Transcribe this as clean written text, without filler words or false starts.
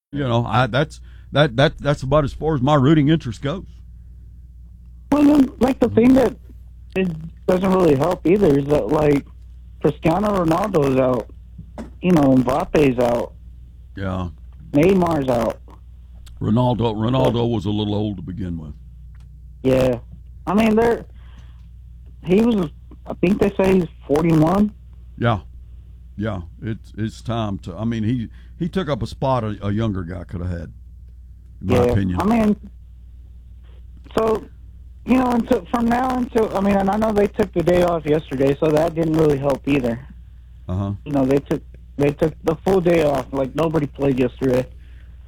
That's about as far as my rooting interest goes. Well, then, like the thing that it doesn't really help either is that like Cristiano Ronaldo's out, Mbappe's out, Yeah, Neymar's out. Ronaldo was a little old to begin with. Yeah, I mean he was. I think they say he's 41. Yeah, it's time to. I mean, he took up a spot a younger guy could have had, in my opinion. I mean, so from now until and I know they took the day off yesterday, so that didn't really help either. Uh huh. They took the full day off, like nobody played yesterday.